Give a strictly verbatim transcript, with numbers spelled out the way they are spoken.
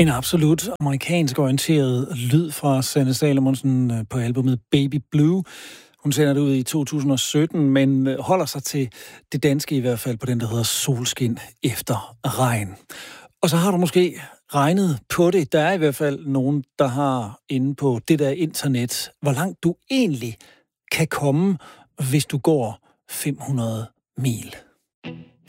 En absolut amerikansk orienteret lyd fra Sanne Salomonsen på albumet Baby Blue. Hun sender det ud i to tusind og sytten, men holder sig til det danske i hvert fald på den, der hedder Solskin efter regn. Og så har du måske regnet på det. Der er i hvert fald nogen, der har inde på det der internet, hvor langt du egentlig kan komme, hvis du går fem hundrede mil.